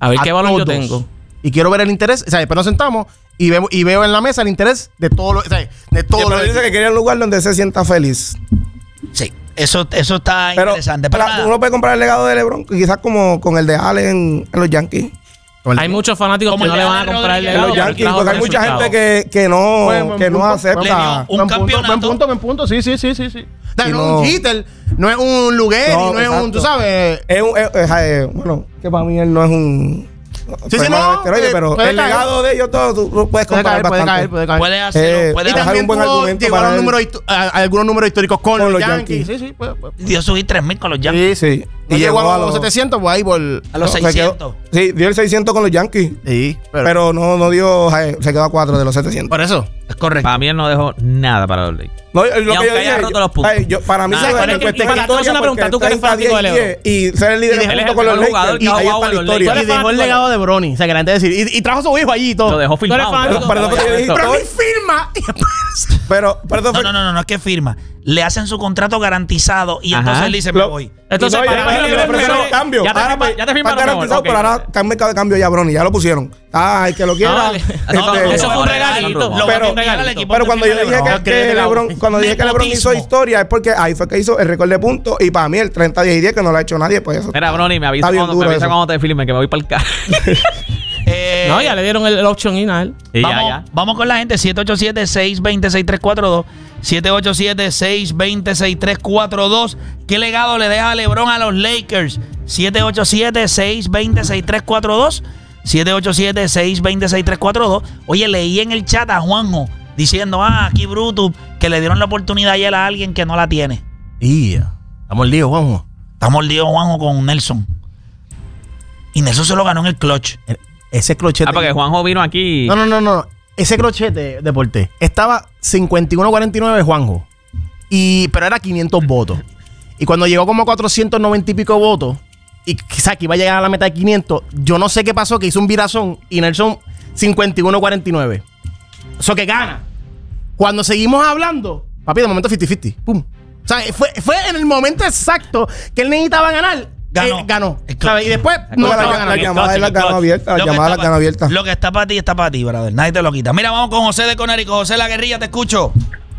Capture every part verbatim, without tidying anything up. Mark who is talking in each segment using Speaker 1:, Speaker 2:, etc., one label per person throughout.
Speaker 1: A ver qué balón yo
Speaker 2: todos.
Speaker 1: tengo.
Speaker 2: Y quiero ver el interés. O sea, después nos sentamos y veo, y veo en la mesa el interés de todo lo, o sea, de todo
Speaker 3: Pero
Speaker 2: lo
Speaker 3: dice que quería un lugar donde se sienta feliz.
Speaker 4: Sí, eso, eso está
Speaker 3: Pero,
Speaker 4: interesante. Pero
Speaker 3: pero
Speaker 4: nada,
Speaker 3: uno puede comprar el legado de LeBron, quizás como con el de Allen en, en los Yankees.
Speaker 1: Hay muchos fanáticos
Speaker 4: Como
Speaker 1: que no
Speaker 4: el
Speaker 1: le
Speaker 4: de
Speaker 1: van a
Speaker 4: Aaron
Speaker 1: comprar el
Speaker 4: Rodríguez
Speaker 3: En
Speaker 1: legado.
Speaker 3: los
Speaker 4: Claro,
Speaker 3: Yankees,
Speaker 1: trajo
Speaker 3: porque hay mucha
Speaker 1: resultados.
Speaker 3: gente que, que no,
Speaker 2: Buen- buen
Speaker 3: que no
Speaker 2: punto.
Speaker 4: Le
Speaker 3: acepta.
Speaker 4: dio un
Speaker 2: Buen punto,
Speaker 4: campeonato.
Speaker 2: buen punto, buen punto. Sí, sí, sí, sí, sí. O sea,
Speaker 3: Y
Speaker 2: no,
Speaker 3: no-
Speaker 2: es un Jeter, no es un Lugeri,
Speaker 3: No,
Speaker 2: no, es un,
Speaker 3: exacto.
Speaker 2: tú sabes.
Speaker 3: Es un, es- es- eh, bueno, que para mí él no es un.
Speaker 2: Sí, sí,
Speaker 3: problema
Speaker 2: no,
Speaker 3: de esteroides,
Speaker 2: eh,
Speaker 3: pero
Speaker 2: puede
Speaker 3: el
Speaker 2: caer.
Speaker 3: legado de ellos todos tú lo puedes
Speaker 2: Puede
Speaker 3: comparar
Speaker 2: caer, puede
Speaker 3: bastante.
Speaker 2: caer, puede caer.
Speaker 4: puede hacerlo.
Speaker 3: Eh,
Speaker 4: puede
Speaker 2: Y
Speaker 3: Dejar
Speaker 4: hacerlo.
Speaker 2: también
Speaker 3: un buen
Speaker 2: tuvo,
Speaker 3: argumento
Speaker 2: llegó a,
Speaker 3: para
Speaker 2: los
Speaker 3: él.
Speaker 2: números, histo- a- a algunos números históricos con,
Speaker 3: Con
Speaker 2: los
Speaker 3: los
Speaker 2: Yankees.
Speaker 3: Yankees.
Speaker 2: Sí, sí, pues, pues.
Speaker 4: Dio sus tres mil con los Yankees.
Speaker 2: Sí,
Speaker 3: Sí.
Speaker 2: No llegó a los setecientos, pues ahí por.
Speaker 4: A los
Speaker 3: No, se quedó-
Speaker 4: seiscientos.
Speaker 3: Sí, dio el seiscientos con los Yankees.
Speaker 2: Sí, pero,
Speaker 3: Pero no, no dio, eh, se quedó a cuatro de los setecientos.
Speaker 2: por eso.
Speaker 4: Es correcto.
Speaker 5: Para mí él no dejó nada para los Lakers.
Speaker 3: No, lo que yo
Speaker 5: aunque haya
Speaker 3: dije,
Speaker 5: roto
Speaker 3: yo-
Speaker 5: los puntos.
Speaker 3: ay, yo- para mí
Speaker 5: Nah,
Speaker 3: se
Speaker 5: pero
Speaker 3: ve
Speaker 5: es
Speaker 3: en
Speaker 5: que-
Speaker 3: cuestión
Speaker 1: espera, te voy a hacer una
Speaker 3: historia,
Speaker 1: pregunta, tú que eres
Speaker 3: porque
Speaker 1: fanático de
Speaker 3: treinta, diez, diez, y ser el líder
Speaker 1: Y
Speaker 3: junto
Speaker 1: él
Speaker 3: con
Speaker 1: es
Speaker 3: los
Speaker 1: el jugador
Speaker 3: Lakers.
Speaker 1: que
Speaker 3: Y
Speaker 1: ha
Speaker 3: ahí
Speaker 1: jugado
Speaker 3: está la
Speaker 1: con los
Speaker 3: historia.
Speaker 1: Lakers.
Speaker 2: Y dejó el legado de Bronny. O sea, que la gente decir. Y, y trajo a su hijo allí y todo.
Speaker 5: Lo dejó
Speaker 1: Tú eres
Speaker 5: filmado.
Speaker 1: fanático.
Speaker 3: Pero- pero- pero-
Speaker 5: Esto-
Speaker 2: Pero mi firma.
Speaker 3: Pero, pero
Speaker 4: No, no, no, no, no es que firma. Le hacen su contrato garantizado y
Speaker 5: Ajá.
Speaker 4: entonces él dice, me
Speaker 3: Lo-
Speaker 4: voy.
Speaker 1: Entonces,
Speaker 3: Y no,
Speaker 1: para
Speaker 3: y
Speaker 1: mí,
Speaker 3: ahora
Speaker 1: LeBron
Speaker 3: le ofrecieron
Speaker 1: debe-
Speaker 3: cambio.
Speaker 5: ya te
Speaker 3: Ahora,
Speaker 5: firma-
Speaker 3: pues,
Speaker 5: ya te
Speaker 3: está
Speaker 5: firmaron
Speaker 3: garantizado,
Speaker 5: mejor,
Speaker 3: pero
Speaker 5: ok.
Speaker 3: ahora cambio cada cambio ya, Bronny, ya lo pusieron. Ah, el que lo quiera.
Speaker 1: No, vale.
Speaker 3: este,
Speaker 4: No, no,
Speaker 1: Eso fue un
Speaker 4: Lo
Speaker 1: regalito.
Speaker 4: va a
Speaker 3: pero-
Speaker 4: enviar al
Speaker 1: regalito.
Speaker 4: equipo
Speaker 3: Pero
Speaker 4: que
Speaker 3: cuando yo
Speaker 4: firme
Speaker 3: dije que,
Speaker 4: LeBron.
Speaker 3: que LeBron, cuando dije que LeBron hizo
Speaker 4: Nepotismo.
Speaker 3: historia es porque ahí fue que hizo el récord de puntos y para mí el treinta, diez y diez que no lo ha hecho nadie, pues eso.
Speaker 5: Mira, Bronny, me avisa
Speaker 3: Está bien
Speaker 5: cuando,
Speaker 3: duro
Speaker 5: me avisa
Speaker 3: eso.
Speaker 5: cuando te filmen que me voy para el carro.
Speaker 4: Eh,
Speaker 1: No, ya le dieron el, el option in a él.
Speaker 5: Y ya,
Speaker 4: vamos,
Speaker 5: ya.
Speaker 4: vamos con la gente, siete ocho siete, seis dos cero, seis tres cuatro dos. siete ocho siete, seis dos cero, seis tres cuatro dos. ¿Qué legado le deja LeBron a los Lakers? siete ocho siete, seis dos cero, seis tres cuatro dos. siete ocho siete, seis dos cero, seis tres cuatro dos. Oye, leí en el chat a Juanjo diciendo, ah, aquí bruto, que le dieron la oportunidad ayer a alguien que no la tiene.
Speaker 2: Y estamos líos, Juanjo.
Speaker 4: Está mordido Juanjo con Nelson. Y Nelson se lo ganó en el clutch.
Speaker 2: Ese clochete.
Speaker 5: Ah, porque Juanjo vino aquí.
Speaker 2: No, no, no, no. Ese clochete de Porté estaba cincuenta y uno a cuarenta y nueve Juanjo. Y, pero era quinientos votos. Y cuando llegó como a cuatrocientos noventa y pico votos, y quizá que iba a llegar a la meta de quinientos, yo no sé qué pasó, que hizo un virazón y Nelson cincuenta y uno a cuarenta y nueve. Eso que gana. Cuando seguimos hablando, papi, de momento cincuenta cincuenta. Pum. O sea, fue, fue en el momento exacto que él necesitaba ganar.
Speaker 4: Ganó.
Speaker 2: Eh, ganó.
Speaker 4: Es
Speaker 2: ¿Sabes? Y después no
Speaker 3: Porque
Speaker 2: estaba
Speaker 3: la, la
Speaker 2: ganando.
Speaker 3: llamada es la
Speaker 5: clutch,
Speaker 3: gana abierta, la
Speaker 4: Lo que
Speaker 3: llamada es la
Speaker 4: está
Speaker 3: gana
Speaker 4: pa-
Speaker 3: abierta.
Speaker 4: Lo que está para ti está para ti, brother. Nadie te lo quita. Mira, vamos con José de Conérico. José La Guerrilla, te escucho.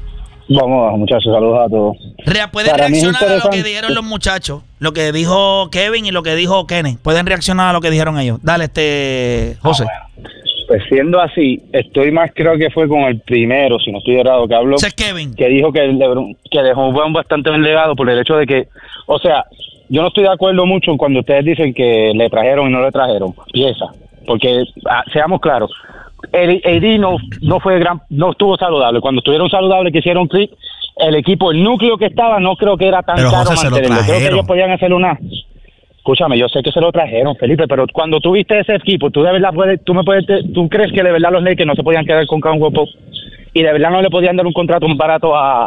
Speaker 6: Vamos, muchachos, saludos a todos.
Speaker 4: Rea, ¿pueden
Speaker 6: Para mí es
Speaker 4: reaccionar a lo que
Speaker 6: interesante.
Speaker 4: dijeron los muchachos? Lo que dijo Kevin y lo que dijo Kenneth. ¿Pueden reaccionar a lo que dijeron ellos? Dale, este José.
Speaker 6: Pues siendo así, estoy más, creo que fue con el primero, si no estoy errado, que habló,
Speaker 4: Ese es Kevin.
Speaker 6: que dijo que, el LeBron- que dejó un bastante buen legado por el hecho de que, o sea, yo no estoy de acuerdo mucho cuando ustedes dicen que le trajeron y no le trajeron pieza, porque ah, seamos claros, el A D no, no fue gran, no estuvo saludable. Cuando estuvieron saludables que hicieron clic, el equipo, el núcleo que estaba, no creo que era tan
Speaker 2: Pero,
Speaker 6: caro
Speaker 2: José, se lo
Speaker 6: mantenerlo. Creo que
Speaker 2: trajeron.
Speaker 6: ellos podían hacer una. Escúchame, yo sé que se lo trajeron, Felipe, pero cuando tú viste ese equipo, tú de verdad puedes, tú me puedes, tú crees que de verdad los Lakers no se podían quedar con Cam Pope y de verdad no le podían dar un contrato más barato a,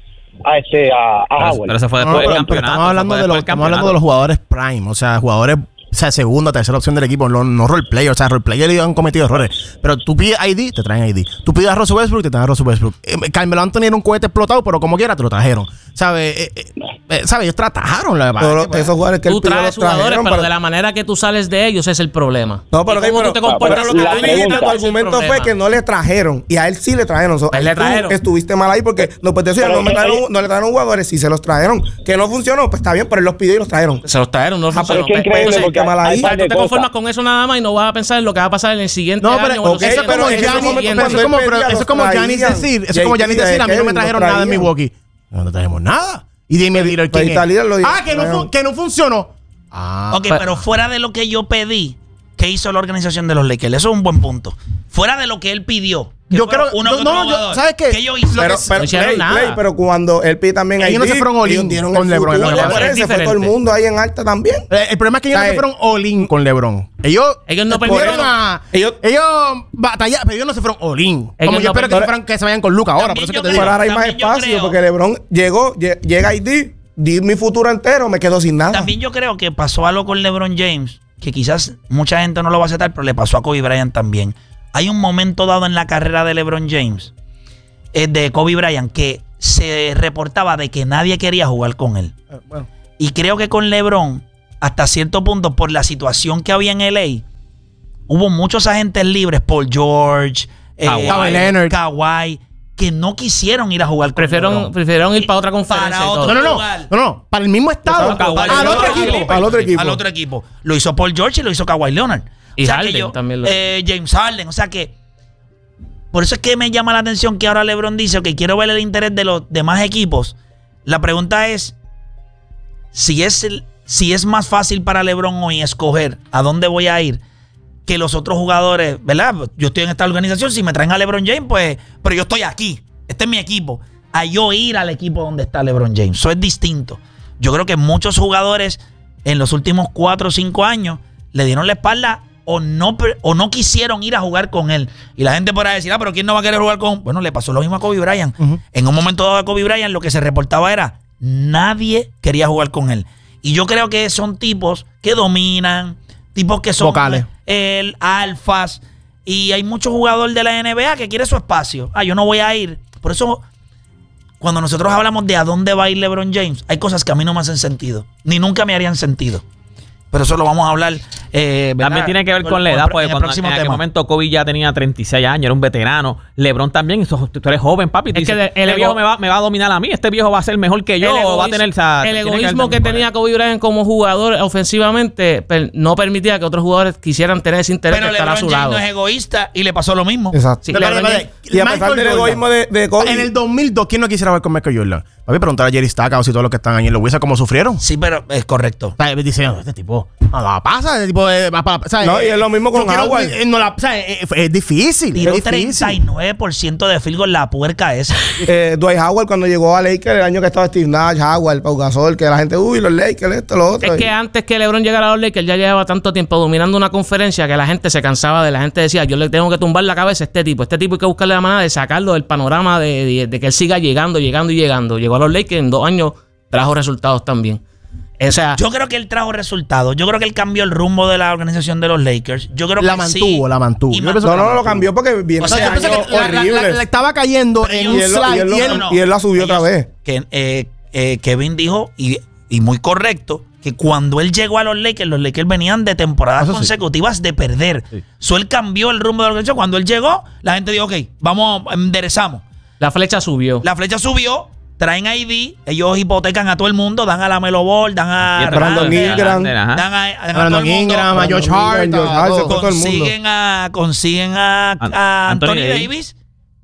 Speaker 6: a este a, a
Speaker 5: Pero,
Speaker 6: Howard.
Speaker 5: pero se fue
Speaker 2: No,
Speaker 5: después
Speaker 2: pero-
Speaker 5: del
Speaker 2: pero
Speaker 5: campeonato.
Speaker 2: estamos hablando
Speaker 5: se fue
Speaker 2: de los,
Speaker 5: después del
Speaker 2: estamos hablando de los
Speaker 5: campeonato.
Speaker 2: jugadores prime, o sea, jugadores, o sea, segunda, tercera opción del equipo, no, no role player, o sea, role player y han cometido errores. Pero tú pides I D, te traen I D. Tú pides a Russell Westbrook, te traen a Russell Westbrook. Eh, Carmelo Anthony era un cohete explotado, pero como quiera te lo trajeron. ¿Sabes? Eh, eh, eh, ¿Sabes? Ellos tratajaron la
Speaker 3: Todos los- esos jugadores que
Speaker 1: Tú
Speaker 3: él pidió
Speaker 1: traes
Speaker 3: los
Speaker 1: jugadores,
Speaker 3: trajeron,
Speaker 1: pero
Speaker 3: pero-
Speaker 1: de la manera que tú sales de ellos es el problema.
Speaker 3: No, pero,
Speaker 1: Y
Speaker 3: ok,
Speaker 1: cómo
Speaker 3: pero-
Speaker 1: tú te
Speaker 6: pero
Speaker 1: comportas
Speaker 6: lo
Speaker 3: Pero
Speaker 6: La
Speaker 3: lo que tú dijiste,
Speaker 6: pregunta-
Speaker 3: tu argumento fue que no le trajeron y a él sí le trajeron. So,
Speaker 1: Pues le
Speaker 3: tú
Speaker 1: trajeron.
Speaker 3: estuviste mal ahí porque no puedes decir,
Speaker 6: Pero
Speaker 3: no, me
Speaker 6: que-
Speaker 3: trajeron, no le trajeron jugadores, sí se los trajeron. Que no funcionó, pues está bien, pero él los pidió y los trajeron.
Speaker 1: Se los trajeron, no
Speaker 3: Ah, pero
Speaker 1: funcionó.
Speaker 6: es que
Speaker 1: Pues,
Speaker 6: increíble
Speaker 1: entonces,
Speaker 6: porque
Speaker 3: qué mal ahí.
Speaker 6: hay par
Speaker 1: tú
Speaker 6: de
Speaker 1: te
Speaker 6: cosas.
Speaker 1: conformas con eso nada más y no vas a pensar en lo que va a pasar en el siguiente
Speaker 2: No,
Speaker 1: año.
Speaker 2: pero
Speaker 1: o en los
Speaker 3: ok,
Speaker 2: eso es
Speaker 1: siguientes
Speaker 2: como
Speaker 3: pero
Speaker 1: años.
Speaker 3: ese
Speaker 2: Giannis,
Speaker 3: momento
Speaker 2: pero eso
Speaker 3: cuando
Speaker 2: es como,
Speaker 3: él
Speaker 2: pero
Speaker 3: pedía,
Speaker 2: eso es como
Speaker 3: los
Speaker 2: Giannis
Speaker 3: traían.
Speaker 2: decir, eso es como
Speaker 3: J T
Speaker 2: Giannis
Speaker 3: de
Speaker 2: decir, a mí no me
Speaker 3: Kevin,
Speaker 2: trajeron
Speaker 3: los
Speaker 2: nada en
Speaker 3: traían.
Speaker 2: Milwaukee. No te trajimos nada. Y dime,
Speaker 3: Pues-
Speaker 2: Lillard,
Speaker 3: pues
Speaker 2: ¿quién
Speaker 3: Italia
Speaker 2: es?
Speaker 3: lo dijo.
Speaker 2: Ah, que no, fu- que no funcionó. Ah,
Speaker 4: Ok, pero fuera de lo que yo pedí, ¿qué hizo la organización de los Lakers? Eso es un buen punto. Fuera de lo que él pidió. que
Speaker 2: Yo
Speaker 4: fuera
Speaker 2: creo-
Speaker 4: uno
Speaker 2: no,
Speaker 4: que
Speaker 2: no,
Speaker 4: otro
Speaker 2: yo-
Speaker 4: jugador,
Speaker 2: ¿sabes qué?
Speaker 4: ¿Qué yo hice?
Speaker 3: Pero, pero,
Speaker 1: No hicieron
Speaker 3: Play,
Speaker 1: nada.
Speaker 3: Play, pero cuando él pide también
Speaker 2: Ellos
Speaker 3: I D,
Speaker 2: no se fueron all in
Speaker 3: ellos dieron
Speaker 2: con
Speaker 3: el
Speaker 2: LeBron,
Speaker 3: futuro,
Speaker 2: lo que pasa
Speaker 3: por
Speaker 1: es
Speaker 3: eso, se fue
Speaker 1: diferente.
Speaker 3: todo el mundo ahí en alta también.
Speaker 2: Eh, El problema es que ellos
Speaker 3: O sea,
Speaker 2: no se fueron all in con LeBron. Ellos,
Speaker 1: Ellos no
Speaker 2: fueron
Speaker 1: perdieron.
Speaker 2: a.
Speaker 3: Ellos-
Speaker 2: Ellos, batallaron, pero ellos no se fueron all in.
Speaker 1: Ellos
Speaker 2: Como
Speaker 1: no
Speaker 2: yo espero que,
Speaker 1: perdieron.
Speaker 2: se fueran- que se vayan con Luca ahora. Por
Speaker 4: También
Speaker 2: eso que
Speaker 4: yo
Speaker 2: te
Speaker 4: creo-
Speaker 2: digo.
Speaker 3: Pero ahora hay más
Speaker 4: También yo
Speaker 3: espacio
Speaker 4: creo-
Speaker 3: porque LeBron llegó, lle- llega I D, di mi futuro entero, me quedo sin nada.
Speaker 4: También yo creo que pasó algo con LeBron James, que quizás mucha gente no lo va a aceptar, pero le pasó a Kobe Bryant también. Hay un momento dado en la carrera de LeBron James, eh, de Kobe Bryant, que se reportaba de que nadie quería jugar con él.
Speaker 2: Eh, Bueno.
Speaker 4: Y creo que con LeBron, hasta cierto punto, por la situación que había en L A, hubo muchos agentes libres, Paul George, eh,
Speaker 2: Kawhi Leonard.
Speaker 4: Kawhi, que no quisieron ir a jugar con
Speaker 1: Prefieron,
Speaker 4: LeBron.
Speaker 1: prefirieron ir para otra conferencia.
Speaker 4: Para
Speaker 1: y todo.
Speaker 4: otro
Speaker 2: No, no, no,
Speaker 4: lugar.
Speaker 2: no, no, para el mismo estado,
Speaker 3: Kawhi
Speaker 2: al
Speaker 3: Leonard.
Speaker 2: otro equipo.
Speaker 3: Al otro equipo.
Speaker 4: Al otro equipo. Lo hizo Paul George y lo hizo Kawhi Leonard.
Speaker 1: Y
Speaker 4: o sea
Speaker 1: Harden
Speaker 4: que yo,
Speaker 1: también lo
Speaker 4: eh, James Harden. O sea que por eso es que me llama la atención que ahora LeBron dice que quiero ver el interés de los demás equipos. La pregunta es si es, el, si es más fácil para LeBron hoy escoger a dónde voy a ir que los otros jugadores, ¿verdad? Yo estoy en esta organización, si me traen a LeBron James, pues, pero yo estoy aquí. Este es mi equipo. A yo ir al equipo donde está LeBron James. Eso es distinto. Yo creo que muchos jugadores en los últimos cuatro o cinco años le dieron la espalda o no, o no quisieron ir a jugar con él. Y la gente podrá decir, ah, pero ¿quién no va a querer jugar con...? Bueno, le pasó lo mismo a Kobe Bryant. Uh-huh. En un momento dado a Kobe Bryant lo que se reportaba era nadie quería jugar con él. Y yo creo que son tipos que dominan, tipos que son
Speaker 2: vocales,
Speaker 4: el alfas. Y hay muchos jugadores de la N B A que quieren su espacio. Ah, yo no voy a ir. Por eso, cuando nosotros hablamos de a dónde va a ir LeBron James, hay cosas que a mí no me hacen sentido. Ni nunca me harían sentido. Pero eso lo vamos a hablar. Eh,
Speaker 5: También tiene que ver con, con la edad, porque cuando, en aquel tema. momento Kobe ya tenía treinta y seis años, era un veterano. LeBron también, tú eres joven, papi.
Speaker 1: Es
Speaker 5: dice,
Speaker 1: que el
Speaker 5: este
Speaker 1: ego,
Speaker 5: viejo me va, me va a dominar a mí, este viejo va a ser mejor que yo.
Speaker 1: El egoísmo,
Speaker 5: va a tener, o sea,
Speaker 1: el egoísmo que,
Speaker 5: que
Speaker 1: tenía Kobe Bryant como jugador ofensivamente per, no permitía que otros jugadores quisieran tener ese interés
Speaker 4: pero
Speaker 1: de estar
Speaker 4: LeBron
Speaker 1: a su
Speaker 4: James
Speaker 1: lado.
Speaker 4: no es egoísta y le pasó lo mismo.
Speaker 3: Exacto.
Speaker 2: Sí, pero, pero, pero,
Speaker 3: y a pesar del egoísmo de, de Kobe.
Speaker 2: En el dos mil dos, ¿quién no quisiera ver con Michael Jordan? Papi, preguntar a Jerry Stackhouse y todos los que están ahí en los Wizards cómo sufrieron.
Speaker 4: Sí, pero es correcto.
Speaker 2: O sea, diciendo, este tipo, no, pasa, este tipo de... O sea,
Speaker 3: no, y es lo mismo con Howard.
Speaker 2: Eh, no la, o sea, es, es difícil.
Speaker 4: Tiró
Speaker 2: es difícil.
Speaker 4: treinta y nueve por ciento de field goal la puerca esa.
Speaker 3: eh, Dwight Howard cuando llegó a Lakers, el año que estaba Steve Nash, Howard, Pau Gasol, que la gente, uy, los Lakers, esto, lo otro.
Speaker 1: Es que antes que LeBron llegara a los Lakers, ya llevaba tanto tiempo dominando una conferencia que la gente se cansaba de la gente decía, yo le tengo que tumbar la cabeza a este tipo. Este tipo hay que buscarle la manera de sacarlo del panorama de, de, de que él siga llegando, llegando y llegando. Llegó a los Lakers en dos años, trajo resultados también. O sea,
Speaker 4: yo creo que él trajo resultados. Yo creo que él cambió el rumbo de la organización de los Lakers. Yo creo
Speaker 2: la
Speaker 4: que
Speaker 2: mantuvo,
Speaker 4: sí.
Speaker 2: la mantuvo.
Speaker 4: Y
Speaker 2: Yo
Speaker 4: man-
Speaker 2: pienso
Speaker 3: no,
Speaker 2: que
Speaker 3: no,
Speaker 2: la
Speaker 3: no lo
Speaker 2: mantuvo.
Speaker 3: cambió porque viene
Speaker 2: O sea, yo pienso que la, la, la, la estaba cayendo en
Speaker 3: y
Speaker 2: un
Speaker 3: él, lo-
Speaker 2: slide
Speaker 3: y él lo-
Speaker 2: y él,
Speaker 4: no,
Speaker 3: y él la subió
Speaker 4: ellos-
Speaker 3: otra vez.
Speaker 4: Que eh, eh, Kevin dijo, y, y muy correcto, que cuando él llegó a los Lakers, los Lakers venían de temporadas
Speaker 2: Eso sí.
Speaker 4: consecutivas de perder.
Speaker 2: Sí.
Speaker 4: So, él cambió el rumbo de la organización. Cuando él llegó, la gente dijo, ok, vamos, enderezamos.
Speaker 1: la flecha subió.
Speaker 4: La flecha subió, traen I D, ellos hipotecan a todo el mundo, dan a la Melo Ball, dan a
Speaker 3: Brandon
Speaker 4: Randall,
Speaker 3: Ingram.
Speaker 4: dan a, dan a todo
Speaker 2: Brandon
Speaker 4: el mundo.
Speaker 2: Ingram, a George Hart,
Speaker 3: George
Speaker 2: a
Speaker 3: Hart,
Speaker 2: todos.
Speaker 3: se fue todo el mundo.
Speaker 4: consiguen a consiguen a,
Speaker 5: An-
Speaker 4: a
Speaker 5: Anthony
Speaker 4: Anthony
Speaker 5: Davis.
Speaker 4: Davis.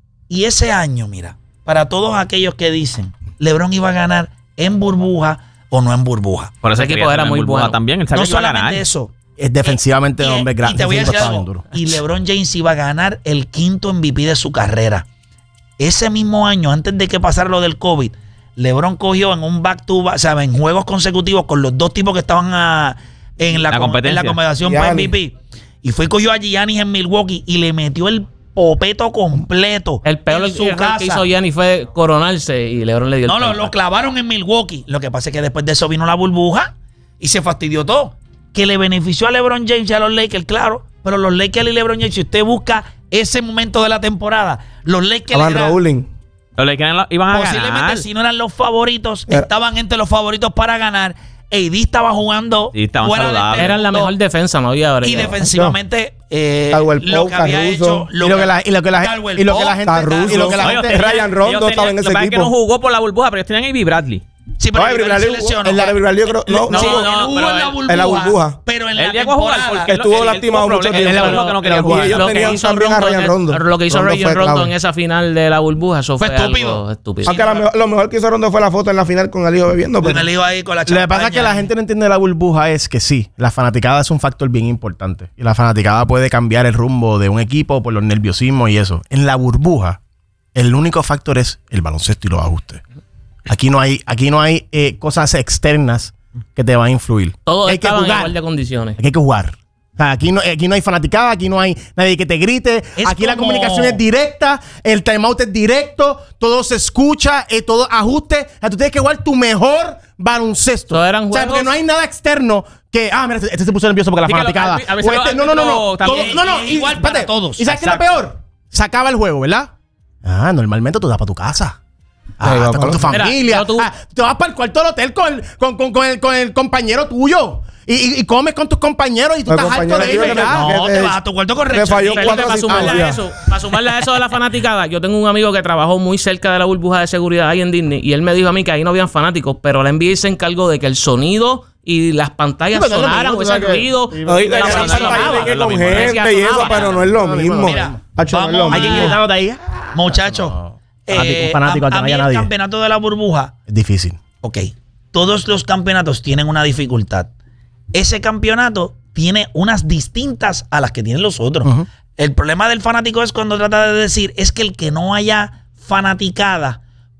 Speaker 4: Y ese año, mira, para todos aquellos que dicen LeBron iba a ganar en burbuja o no en burbuja.
Speaker 5: Por ese
Speaker 1: Ese
Speaker 5: equipo
Speaker 1: equipo
Speaker 5: era
Speaker 1: era
Speaker 5: muy
Speaker 1: muy
Speaker 5: bueno
Speaker 1: bueno.
Speaker 5: también. Él sabía
Speaker 4: No
Speaker 5: que iba a ganar.
Speaker 4: solamente eso.
Speaker 2: Es defensivamente
Speaker 4: Y-
Speaker 2: un hombre
Speaker 4: y
Speaker 2: grande.
Speaker 4: te voy a decir
Speaker 2: estaba bien
Speaker 4: algo.
Speaker 2: duro.
Speaker 4: Y LeBron James iba a ganar el quinto M V P de su carrera. Ese mismo año, antes de que pasara lo del COVID, LeBron cogió en un back to back, o sea, en juegos consecutivos con los dos tipos que estaban a- en la,
Speaker 5: La
Speaker 4: com-
Speaker 5: competencia.
Speaker 4: en la competición para
Speaker 3: Giannis.
Speaker 4: M V P. Y fue y cogió a Giannis en Milwaukee y le metió el popeto completo.
Speaker 1: El peor
Speaker 4: en su
Speaker 1: error
Speaker 4: casa.
Speaker 1: que hizo Giannis fue coronarse y LeBron le dio
Speaker 4: No,
Speaker 1: el
Speaker 4: no,
Speaker 1: treinta.
Speaker 4: lo clavaron en Milwaukee. Lo que pasa es que después de eso vino la burbuja y se fastidió todo. Que le benefició a LeBron James y a los Lakers, claro. Pero los Lakers y LeBron James, si usted busca ese momento de la temporada, los Lakers
Speaker 3: Estaban
Speaker 4: eran-
Speaker 3: rolling.
Speaker 5: Los Lakers iban a
Speaker 4: posiblemente
Speaker 5: ganar.
Speaker 4: si no eran los favoritos,
Speaker 3: Era-
Speaker 4: estaban entre los favoritos para ganar. A D estaba jugando
Speaker 5: Sí, estaban
Speaker 4: fuera del
Speaker 5: saludables.
Speaker 1: Eran la
Speaker 4: mundo.
Speaker 1: mejor defensa, no había break.
Speaker 4: Y defensivamente eh,
Speaker 3: Caldwell
Speaker 4: lo
Speaker 3: Pope,
Speaker 4: que había
Speaker 3: Caruso.
Speaker 4: hecho
Speaker 2: Y lo que la, y lo que la,
Speaker 4: Caldwell
Speaker 2: y lo que la
Speaker 4: Pope,
Speaker 2: gente
Speaker 3: Caruso.
Speaker 2: y lo que la
Speaker 5: No, ellos
Speaker 2: gente
Speaker 5: tenían-
Speaker 3: Ryan Rondo
Speaker 5: ellos
Speaker 3: estaba
Speaker 5: tenían-
Speaker 3: en ese
Speaker 5: lo que pasa es que
Speaker 3: equipo.
Speaker 5: no jugó por la burbuja, pero ellos tenían a Ivy Bradley.
Speaker 4: Sí, pero
Speaker 3: No,
Speaker 4: Ivy
Speaker 3: Ivy
Speaker 4: Bradley
Speaker 3: Bradley
Speaker 4: se lesionó.
Speaker 3: en la de Ivy Bradley, yo creo- no,
Speaker 5: No,
Speaker 4: Sí,
Speaker 5: no,
Speaker 4: él
Speaker 5: no,
Speaker 4: jugó
Speaker 5: pero
Speaker 4: en la
Speaker 5: él-
Speaker 4: burbuja.
Speaker 3: en la burbuja.
Speaker 4: Pero en la
Speaker 5: Él llegó a jugar
Speaker 4: temporada-
Speaker 5: porque
Speaker 3: Él estuvo
Speaker 5: él- él
Speaker 3: lastimado
Speaker 5: tuvo
Speaker 3: mucho
Speaker 5: problemas.
Speaker 3: tiempo.
Speaker 5: Él habló que no quería
Speaker 2: Él-
Speaker 5: jugar.
Speaker 2: él-
Speaker 3: ellos
Speaker 1: Lo que
Speaker 3: tenían
Speaker 1: hizo
Speaker 3: también a
Speaker 1: Rondo
Speaker 3: Ryan
Speaker 1: en-
Speaker 3: Rondo.
Speaker 1: Lo que hizo
Speaker 3: Rondo
Speaker 1: Rayon
Speaker 3: fue
Speaker 1: Rondo
Speaker 3: clave.
Speaker 1: en esa final de la burbuja, eso
Speaker 4: Fue
Speaker 1: fue,
Speaker 4: estúpido.
Speaker 1: algo estúpido.
Speaker 3: Aunque la mejor- lo mejor que hizo Rondo fue la foto en la final con el hijo bebiendo.
Speaker 4: Con
Speaker 3: pero-
Speaker 4: el hijo ahí con la
Speaker 2: Lo que pasa es que
Speaker 4: champaña.
Speaker 2: la gente no entiende de la burbuja es que sí, la fanaticada es un factor bien importante. Y la fanaticada puede cambiar el rumbo de un equipo por los nerviosismos y eso. En la burbuja, el único factor es el baloncesto y los ajustes. Aquí no hay, aquí no hay eh, cosas externas que te van a influir.
Speaker 1: Todos
Speaker 2: hay que
Speaker 1: estaban en
Speaker 2: jugar.
Speaker 1: igual de condiciones.
Speaker 2: Aquí hay que jugar. O sea, aquí no, aquí no hay fanaticada, aquí no hay nadie que te grite.
Speaker 4: Es
Speaker 2: Aquí la
Speaker 4: como-
Speaker 2: comunicación es directa, el timeout es directo, todo se escucha, eh, todo ajuste. O sea, tú tienes que jugar tu mejor baloncesto.
Speaker 1: Todos eran
Speaker 2: O sea,
Speaker 1: juegos-
Speaker 2: porque no hay nada externo que, ah, mira, este, este se puso nervioso porque la
Speaker 5: Sí, que lo-
Speaker 2: fanaticada.
Speaker 5: a veces
Speaker 2: O
Speaker 5: lo-
Speaker 2: este- no, no, no, no.
Speaker 5: lo- también-
Speaker 2: Todo- no, no. y-
Speaker 4: igual para
Speaker 2: espérate,
Speaker 4: todos.
Speaker 2: ¿Y sabes qué es lo
Speaker 5: Exacto.
Speaker 2: peor? Se acaba el juego, ¿verdad? Ah, normalmente tú das para tu casa. Ah,
Speaker 3: Mira,
Speaker 2: estás con tu
Speaker 1: Mira,
Speaker 2: familia.
Speaker 1: pero tú-
Speaker 2: Ah, te vas para el cuarto del hotel con el, con, con, con el, con el compañero tuyo. Y, y, y comes con tus compañeros y tú
Speaker 3: El
Speaker 2: estás harto
Speaker 3: compañero
Speaker 2: de
Speaker 3: tuyo
Speaker 2: ellos
Speaker 3: que
Speaker 2: ya.
Speaker 3: no-
Speaker 4: No,
Speaker 3: que
Speaker 4: te
Speaker 3: te-
Speaker 4: vas a tu cuarto con
Speaker 3: te
Speaker 4: Rachel.
Speaker 3: falló
Speaker 4: Felipe,
Speaker 3: cuatro
Speaker 1: para sumarle a
Speaker 3: asistencias.
Speaker 1: eso, para sumarle a eso de la fanaticada, yo tengo un amigo que trabajó muy cerca de la burbuja de seguridad ahí en Disney y él me dijo a mí que ahí no habían fanáticos, pero la N B A se encargó de que el sonido y las pantallas
Speaker 2: Sí, pero no es lo
Speaker 1: sonaran
Speaker 2: mismo,
Speaker 1: o
Speaker 2: tú
Speaker 1: ese
Speaker 2: sabes que-
Speaker 1: ruido.
Speaker 2: Sí,
Speaker 3: Oye,
Speaker 1: la
Speaker 3: que
Speaker 1: pantalla
Speaker 3: se
Speaker 1: sonaba.
Speaker 3: ahí que
Speaker 5: lo
Speaker 3: con
Speaker 5: mismo.
Speaker 3: gente y eso,
Speaker 1: Sonaba.
Speaker 3: pero no es lo mismo.
Speaker 4: Mira,
Speaker 3: Hacho, no es lo
Speaker 4: vamos
Speaker 2: Hay que
Speaker 3: mismo.
Speaker 2: quitarlo de ahí.
Speaker 4: Muchachos,
Speaker 2: Fanático,
Speaker 4: eh,
Speaker 2: un fanático,
Speaker 4: a,
Speaker 2: que
Speaker 4: a
Speaker 2: no
Speaker 4: mí
Speaker 2: haya
Speaker 4: el
Speaker 2: nadie.
Speaker 4: campeonato de la burbuja,
Speaker 2: Es difícil.
Speaker 4: ok, todos los campeonatos tienen una dificultad. Ese campeonato tiene unas distintas a las que tienen los otros.
Speaker 2: Ujú.
Speaker 4: El problema del fanático es cuando trata de decir, es que el que no haya fanaticada,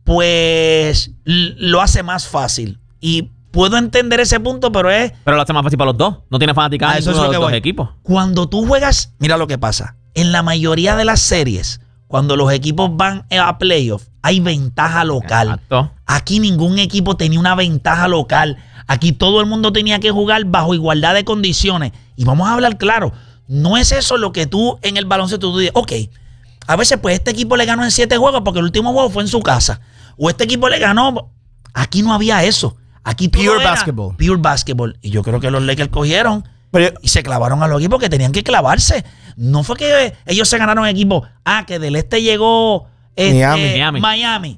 Speaker 4: pues l- lo hace más fácil. Y puedo entender ese punto, pero es
Speaker 5: Pero lo hace más fácil para los dos. No tiene fanaticada
Speaker 4: Ah, eso es
Speaker 5: ninguno
Speaker 4: lo
Speaker 5: de
Speaker 4: que
Speaker 5: los dos
Speaker 4: voy.
Speaker 5: equipos.
Speaker 4: cuando tú juegas, mira lo que pasa. En la mayoría de las series, cuando los equipos van a playoff, hay ventaja local.
Speaker 5: Exacto.
Speaker 4: Aquí ningún equipo tenía una ventaja local. Aquí todo el mundo tenía que jugar bajo igualdad de condiciones. Y vamos a hablar claro, no es eso lo que tú en el baloncesto tú dices, ok, a veces pues este equipo le ganó en siete juegos porque el último juego fue en su casa. O este equipo le ganó. Aquí no había eso. Aquí todo
Speaker 2: Pure
Speaker 4: era
Speaker 2: basketball.
Speaker 4: Pure basketball. Y yo creo que los Lakers cogieron
Speaker 3: Pero-
Speaker 4: y se clavaron a los equipos que tenían que clavarse. No fue que ellos se ganaron equipos. Ah, que del este llegó este,
Speaker 3: Miami.
Speaker 5: Miami.
Speaker 4: Miami.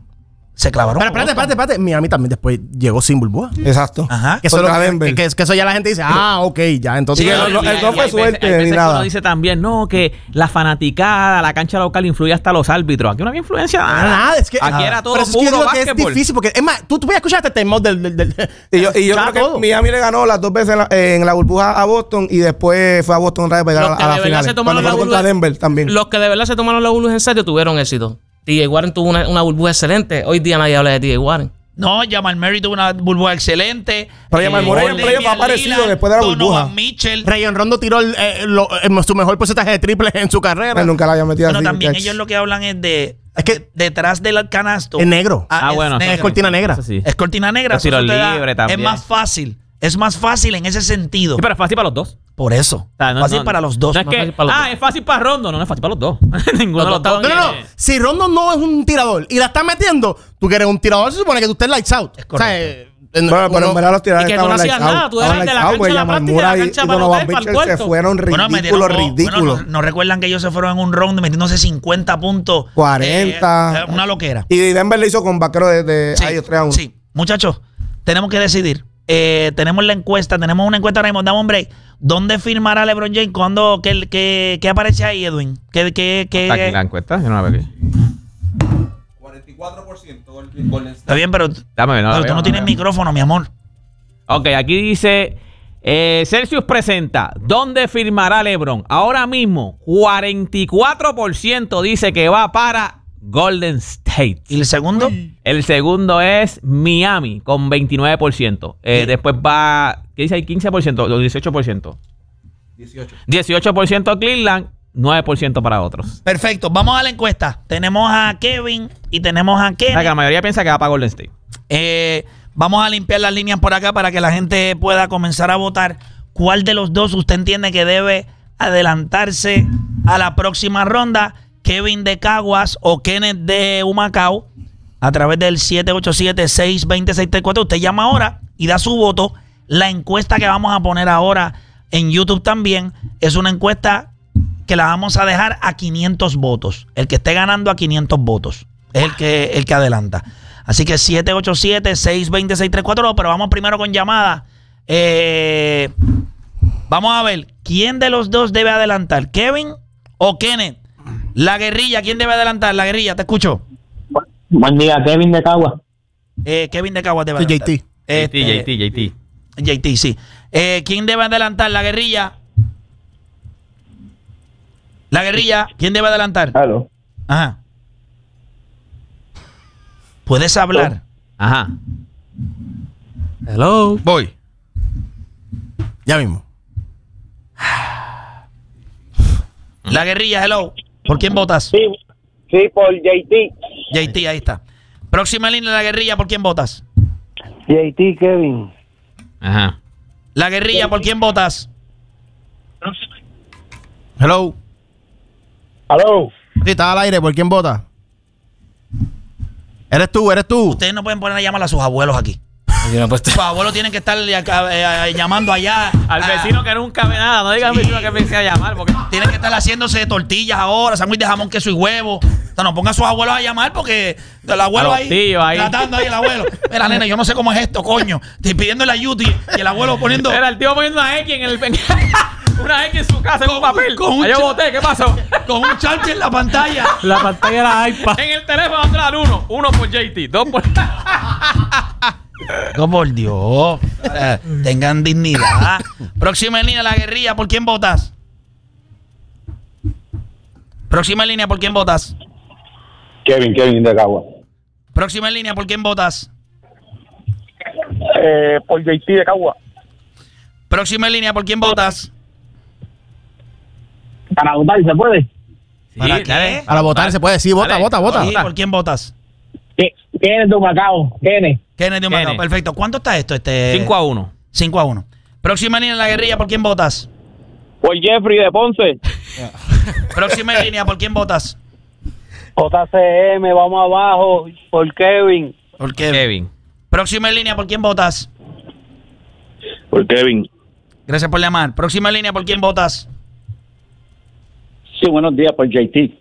Speaker 4: Se clavaron.
Speaker 2: Pero
Speaker 4: a
Speaker 2: espérate,
Speaker 4: Boston.
Speaker 2: espérate, espérate. Miami también después llegó sin burbuja.
Speaker 3: Exacto.
Speaker 4: Ajá.
Speaker 2: Que eso,
Speaker 3: Contra
Speaker 2: lo-
Speaker 3: Denver.
Speaker 2: que, que- que eso ya la gente dice, ah, ok, ya. Entonces,
Speaker 3: Sí,
Speaker 2: ya-
Speaker 3: no, no, el
Speaker 5: Y-
Speaker 3: no
Speaker 5: y
Speaker 3: fue
Speaker 5: hay
Speaker 3: suerte
Speaker 5: veces- hay
Speaker 3: ni
Speaker 5: veces que
Speaker 3: nada.
Speaker 5: uno dice también, no, que la fanaticada, la cancha local influye hasta los árbitros. Aquí no había influencia.
Speaker 2: Ah, nada, es que
Speaker 5: Aquí era todo
Speaker 2: pero eso es que yo
Speaker 5: puro
Speaker 2: digo que es
Speaker 5: básquetbol.
Speaker 2: difícil porque es más, tú, tú voy a escuchar este tema del, del, del
Speaker 3: Y yo, y yo
Speaker 2: ya
Speaker 3: creo que
Speaker 2: todo.
Speaker 3: Miami le ganó las dos veces en la, en la burbuja a Boston y después fue a Boston otra vez para
Speaker 1: Los
Speaker 3: llegar
Speaker 1: que
Speaker 3: a
Speaker 1: de
Speaker 3: la
Speaker 1: verdad
Speaker 3: final.
Speaker 1: se tomaron
Speaker 3: Cuando
Speaker 1: la
Speaker 3: fue contra
Speaker 1: burbuja-
Speaker 3: Denver también.
Speaker 1: Los que de verdad se tomaron la burbuja en serio tuvieron éxito. T J Warren tuvo una, una burbuja excelente. Hoy día nadie habla de T J Warren.
Speaker 4: No, Jamal Murray tuvo una burbuja excelente.
Speaker 3: Pero Jamal Murray-
Speaker 4: Damian
Speaker 3: Murray fue aparecido
Speaker 4: Lillard,
Speaker 3: después de la
Speaker 4: Donovan
Speaker 3: burbuja.
Speaker 4: Mitchell.
Speaker 2: Rayon Rondo tiró el, eh, lo- eh, su mejor porcentaje de triples en su carrera.
Speaker 3: Él nunca la había metido
Speaker 4: Bueno,
Speaker 3: así.
Speaker 4: también
Speaker 3: muchachos.
Speaker 4: ellos lo que hablan es de,
Speaker 2: Es que-
Speaker 4: de- detrás del canasto.
Speaker 2: Es negro.
Speaker 5: Ah, bueno,
Speaker 4: negro.
Speaker 2: Es cortina negra.
Speaker 5: Eso sí.
Speaker 4: Es cortina negra.
Speaker 5: Los tiros
Speaker 4: eso te da-
Speaker 5: libres también.
Speaker 4: Es más fácil. Es más fácil en ese sentido.
Speaker 5: Sí, pero es fácil para los dos.
Speaker 4: Por eso.
Speaker 5: O sea, no-
Speaker 4: fácil
Speaker 5: no-
Speaker 4: para los dos.
Speaker 5: No es
Speaker 4: más
Speaker 5: que,
Speaker 4: fácil para los
Speaker 5: ah,
Speaker 4: dos.
Speaker 5: es fácil para Rondo. No, no es fácil para los dos. Ninguno de
Speaker 1: Los
Speaker 5: los
Speaker 1: dos
Speaker 5: dos.
Speaker 2: No, no, no. Si Rondo no es un tirador y la está metiendo, tú que eres un tirador, se supone que tú estés lights out.
Speaker 4: Es
Speaker 2: O sea, eh, eh,
Speaker 3: Bueno, pero
Speaker 2: uno-
Speaker 3: en verdad los tiradores
Speaker 1: y que tú
Speaker 3: estaban
Speaker 1: no
Speaker 3: lights
Speaker 1: hacías
Speaker 3: out.
Speaker 1: nada, tú
Speaker 3: Estaban
Speaker 1: eras de la
Speaker 3: lights out,
Speaker 1: cancha
Speaker 3: porque
Speaker 1: a la
Speaker 3: Jamal
Speaker 1: práctica, de la
Speaker 3: Murray
Speaker 1: cancha
Speaker 3: y
Speaker 1: para el
Speaker 3: Donovan
Speaker 1: hotel, para el
Speaker 3: Mitchell se
Speaker 1: cuarto.
Speaker 3: fueron
Speaker 4: Bueno, metieron
Speaker 3: ridículos,
Speaker 4: dos-
Speaker 3: ridículos.
Speaker 4: bueno, no, no recuerdan que ellos se fueron en un round metiéndose cincuenta puntos.
Speaker 3: cuarenta.
Speaker 4: Eh, una loquera.
Speaker 3: Y Denver le hizo con vaquero de, de
Speaker 4: Sí,
Speaker 3: a ellos tres a uno.
Speaker 4: sí. Muchachos, tenemos que decidir. Eh, tenemos la encuesta, tenemos una encuesta ahora mismo. Dame un break. ¿Dónde firmará LeBron James? ¿Cuándo? ¿Qué, qué, qué aparece ahí, Edwin? ¿Qué, qué, qué,
Speaker 5: Está aquí la encuesta. Yo no la veo aquí.
Speaker 7: cuarenta y cuatro por ciento Golden Golden
Speaker 4: Está bien, pero,
Speaker 5: Dame, ver, no la
Speaker 4: pero tú
Speaker 5: veo,
Speaker 4: no
Speaker 5: no
Speaker 4: tienes
Speaker 5: la veo.
Speaker 4: micrófono, mi amor.
Speaker 5: Ok, aquí dice eh, Celsius presenta ¿dónde firmará LeBron? Ahora mismo cuarenta y cuatro por ciento dice que va para Golden State.
Speaker 4: ¿Y el segundo?
Speaker 5: El segundo es Miami con veintinueve por ciento. Eh,
Speaker 4: Sí.
Speaker 5: Después va, ¿qué dice ahí? quince por ciento o dieciocho por ciento.
Speaker 7: dieciocho.
Speaker 5: dieciocho por ciento Cleveland, nueve por ciento para otros.
Speaker 4: Perfecto, vamos a la encuesta. Tenemos a Kevin y tenemos a
Speaker 5: O sea, que
Speaker 4: Kenny.
Speaker 5: la mayoría piensa que va para Golden State.
Speaker 4: Eh, vamos a limpiar las líneas por acá para que la gente pueda comenzar a votar. ¿Cuál de los dos usted entiende que debe adelantarse a la próxima ronda? Kevin de Caguas o Kenneth de Humacao, a través del siete ocho siete, seis dos cero, seis tres cuatro. Usted llama ahora y da su voto. La encuesta que vamos a poner ahora en YouTube también es una encuesta que la vamos a dejar a quinientos votos. El que esté ganando a quinientos votos es el que, el que adelanta. Así que siete ocho siete, seis dos cero, seis tres cuatro. Pero vamos primero con llamada. Eh, vamos a ver, ¿quién de los dos debe adelantar? ¿Kevin o Kenneth? La guerrilla, ¿quién debe adelantar? La guerrilla, te escucho.
Speaker 6: Buen día, Kevin de Cagua.
Speaker 4: Eh, Kevin de Caguas debe
Speaker 2: Sí,
Speaker 4: adelantar.
Speaker 2: J T.
Speaker 4: Este,
Speaker 5: J T, J T.
Speaker 4: J T, sí. Eh, ¿Quién debe adelantar? La guerrilla. La guerrilla, ¿quién debe adelantar?
Speaker 6: Claro.
Speaker 4: Ajá. ¿Puedes hablar?
Speaker 5: Ajá.
Speaker 1: Hello.
Speaker 4: Voy.
Speaker 2: Ya mismo.
Speaker 4: La guerrilla, hello. ¿Por quién votas?
Speaker 6: Sí, sí, por J T.
Speaker 4: J T, ahí está. Próxima línea, la guerrilla, ¿por quién votas?
Speaker 6: J T, Kevin.
Speaker 5: Ajá.
Speaker 4: La guerrilla, ¿por quién votas?
Speaker 2: Hello.
Speaker 6: Hello.
Speaker 2: Sí, está al aire. ¿Por quién vota? Eres tú, eres tú.
Speaker 4: Ustedes no pueden poner a llamar a sus abuelos aquí.
Speaker 1: Yo no puedo estar-
Speaker 4: Sus abuelos tienen que estar eh, eh, llamando allá.
Speaker 5: Al
Speaker 4: a-
Speaker 5: vecino que nunca ve nada. No digas al vecino que me a llamar. Porque...
Speaker 4: Tienen que estar haciéndose tortillas ahora, sándwich de jamón, queso y huevo. O sea, no pongan a sus abuelos a llamar porque el abuelo
Speaker 5: A los
Speaker 4: ahí,
Speaker 5: tíos ahí.
Speaker 4: tratando ahí el abuelo. Mira, nena, yo no sé cómo es esto, coño. Estoy pidiendo la ayuda y, y el abuelo poniendo...
Speaker 5: Era el tío poniendo una X en el... una X en su casa en un papel.
Speaker 4: con un
Speaker 5: Ahí yo
Speaker 4: cha-
Speaker 5: boté. ¿Qué pasó?
Speaker 4: con un charche en la pantalla.
Speaker 1: La pantalla era iPad.
Speaker 5: En el teléfono atrás uno. Uno por J T. Dos por...
Speaker 4: No, por Dios. Eh, tengan dignidad. Próxima en línea, la guerrilla. ¿Por quién votas? Próxima en línea, ¿por quién votas?
Speaker 6: Kevin, Kevin de Cagua.
Speaker 4: Próxima en línea, ¿por quién votas?
Speaker 6: Eh, por J T de Cagua.
Speaker 4: Próxima en línea, ¿por quién votas?
Speaker 6: Para votar, ¿se puede?
Speaker 4: ¿Para
Speaker 5: Sí,
Speaker 4: qué?
Speaker 5: dale.
Speaker 2: Para votar se puede decir, vota,
Speaker 5: Dale.
Speaker 2: vota, vota.
Speaker 4: Sí, ¿por quién votas?
Speaker 6: ¿Quién es de Macao? ¿Quién es?
Speaker 4: Kenneth de Humacao.
Speaker 5: Kenneth.
Speaker 4: Perfecto. ¿Cuánto está esto? Este...
Speaker 5: cinco a uno.
Speaker 4: cinco a uno. Próxima en línea, la guerrilla, ¿por quién votas?
Speaker 6: Por Jeffrey de Ponce.
Speaker 4: Próxima en línea, ¿por quién votas?
Speaker 6: J C M, vamos abajo. Por Kevin.
Speaker 4: ¿Por qué?
Speaker 5: Kevin.
Speaker 4: Próxima en línea, ¿por quién votas?
Speaker 6: Por Kevin.
Speaker 4: Gracias por llamar. Próxima en línea, ¿por quién votas?
Speaker 6: Sí, buenos días, por J T.